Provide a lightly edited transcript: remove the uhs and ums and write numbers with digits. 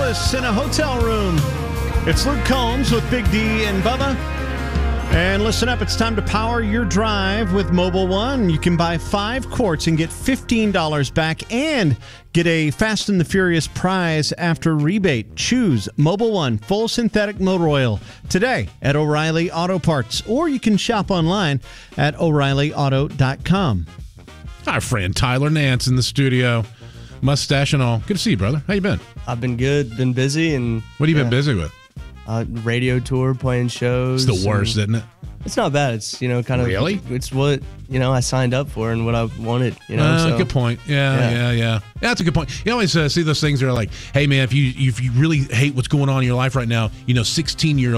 Angeles in a hotel room. It's Luke Combs with Big D and Bubba. And listen up, it's time to power your drive with Mobil 1. You can buy 5 quarts and get $15 back and get a Fast and the Furious prize after rebate. Choose Mobil 1 full synthetic motor oil today at O'Reilly Auto Parts, or you can shop online at O'ReillyAuto.com. Our friend Tyler Nance in the studio. Mustache and all. Good to see you, brother. How you been? I've been good. Been busy. And what have you been busy with? Radio tour, playing shows. It's the worst, isn't it? It's not bad. It's, kind of... Really? It's what, I signed up for and what I wanted, so. Good point. Yeah. That's a good point. You always see those things that are like, hey, man, if you really hate what's going on in your life right now, 16-year-old